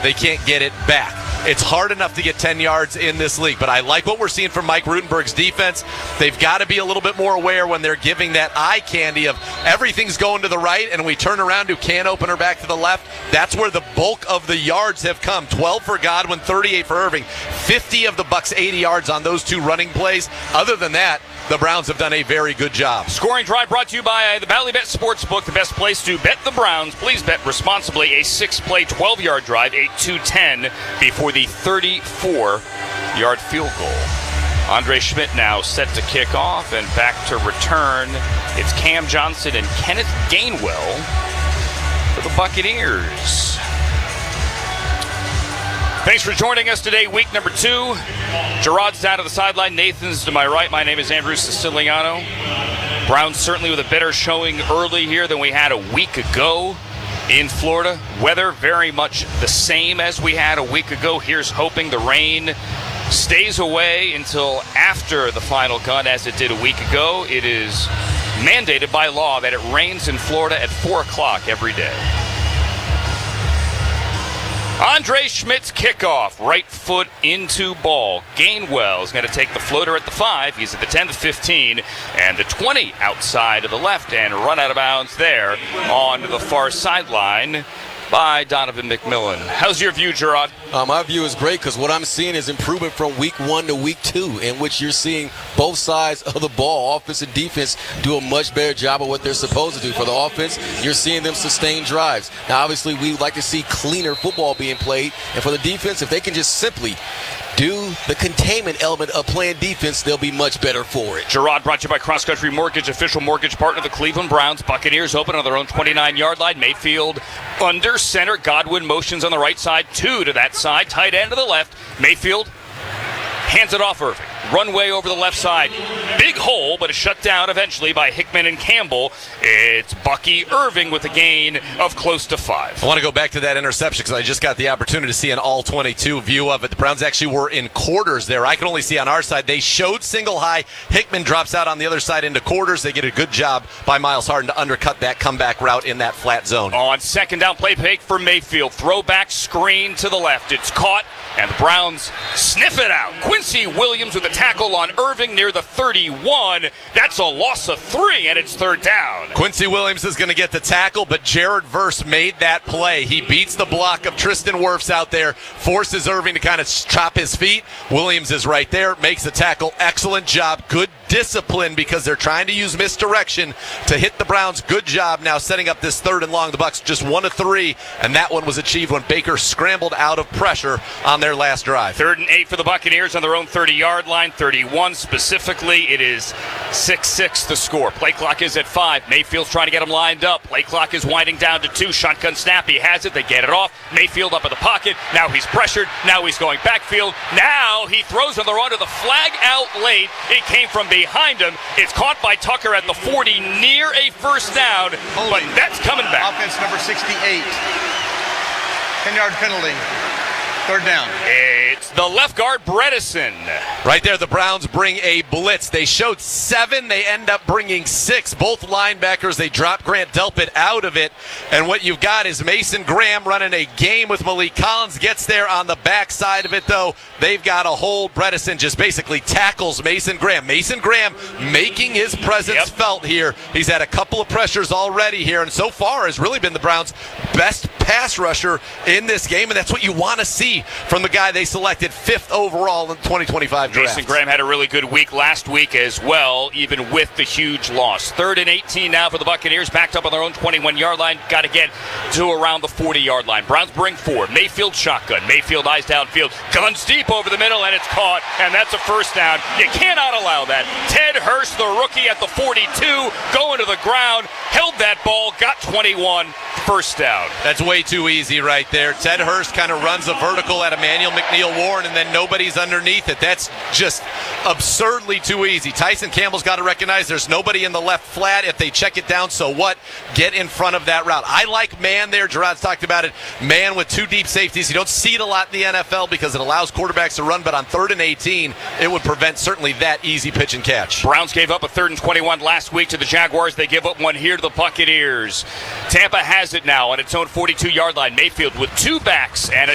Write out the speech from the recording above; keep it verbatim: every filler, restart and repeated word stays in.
they can't get it back. It's hard enough to get ten yards in this league, but I like what we're seeing from Mike Rutenberg's defense. They've got to be a little bit more aware when they're giving that eye candy of everything's going to the right, and we turn around to can opener back to the left. That's where the bulk of the yards have come. twelve for Godwin, thirty-eight for Irving. fifty of the Bucs' eighty yards on those two running plays. Other than that, the Browns have done a very good job. Scoring Drive brought to you by the Ballybet Sportsbook, the best place to bet the Browns. Please bet responsibly. A six-play, twelve-yard drive, eight two ten before the thirty-four-yard field goal. Andre Schmidt now set to kick off and back to return. It's Cam Johnson and Kenneth Gainwell for the Buccaneers. Thanks for joining us today, week number two. Gerard's down to the sideline. Nathan's to my right. My name is Andrew Siciliano. Browns certainly with a better showing early here than we had a week ago in Florida. Weather very much the same as we had a week ago. Here's hoping the rain stays away until after the final gun as it did a week ago. It is mandated by law that it rains in Florida at four o'clock every day. Andre Schmidt's kickoff, right foot into ball. Gainwell is going to take the floater at the five. He's at the ten, the fifteen, and the twenty outside of the left and run out of bounds there on the far sideline by Donovan McMillan. How's your view, Gerard? Uh, my view is great because what I'm seeing is improvement from week one to week two, in which you're seeing both sides of the ball, offense and defense, do a much better job of what they're supposed to do. For the offense, you're seeing them sustain drives. Now, obviously, we would like to see cleaner football being played. And for the defense, if they can just simply do the containment element of playing defense, they'll be much better for it. Gerard brought to you by Cross Country Mortgage, official mortgage partner of the Cleveland Browns. Buccaneers open on their own twenty-nine-yard line. Mayfield under center. Godwin motions on the right side, two to that side. Tight end to the left. Mayfield hands it off Irving. Runway over the left side. Big hole, but it's shut down eventually by Hickman and Campbell. It's Bucky Irving with a gain of close to five. I want to go back to that interception because I just got the opportunity to see an all twenty-two view of it. The Browns actually were in quarters there. I can only see on our side. They showed single high. Hickman drops out on the other side into quarters. They get a good job by Miles Harden to undercut that comeback route in that flat zone. On second down, play fake for Mayfield. Throwback screen to the left. It's caught, and the Browns sniff it out. Quincy Williams with a tackle on Irving near the thirty-one. That's a loss of three, and it's third down. Quincy Williams is going to get the tackle, but Jared Verse made that play. He beats the block of Tristan Wirfs out there, forces Irving to kind of chop his feet. Williams is right there, makes the tackle. Excellent job. Good discipline because they're trying to use misdirection to hit the Browns. Good job now setting up this third and long. The Bucs just one of three, and that one was achieved when Baker scrambled out of pressure on their last drive. Third and eight for the Buccaneers on their own thirty-yard line. thirty-one specifically. It is six six the score. Play clock is at five. Mayfield's trying to get him lined up. Play clock is winding down to two. Shotgun snap. He has it. They get it off. Mayfield up in the pocket. Now he's pressured. Now he's going backfield. Now he throws on the run to the flag out late. It came from behind him. It's caught by Tucker at the forty near a first down, but that's coming back. Offense number sixty-eight. ten-yard penalty. Third down. It's the left guard, Bredesen. Right there, the Browns bring a blitz. They showed seven. They end up bringing six. Both linebackers, they drop Grant Delpit out of it. And what you've got is Mason Graham running a game with Malik Collins. Gets there on the backside of it, though. They've got a hold. Bredesen just basically tackles Mason Graham. Mason Graham making his presence yep. felt here. He's had a couple of pressures already here, and so far has really been the Browns' best pass rusher in this game, and that's what you want to see from the guy they selected fifth overall in the twenty twenty-five draft. Mason Graham had a really good week last week as well, even with the huge loss. Third and eighteen now for the Buccaneers, backed up on their own twenty-one-yard line. Got to get to around the forty-yard line. Browns bring four. Mayfield shotgun. Mayfield eyes downfield. Guns deep over the middle, and it's caught, and that's a first down. You cannot allow that. Ted Hurst, the rookie at the forty-two, going to the ground, held that ball, got twenty-one. First down. That's way too easy right there. Ted Hurst kind of runs a vertical at Emmanuel McNeil Warren, and then nobody's underneath it. That's just absurdly too easy. Tyson Campbell's got to recognize there's nobody in the left flat. If they check it down, so what? Get in front of that route. I like man there. Gerard's talked about it. Man with two deep safeties. You don't see it a lot in the N F L because it allows quarterbacks to run, but on third and eighteen, it would prevent certainly that easy pitch and catch. Browns gave up a third and twenty-one last week to the Jaguars. They give up one here to the Buccaneers. Tampa has it now on its own forty-two-yard line. Mayfield with two backs and a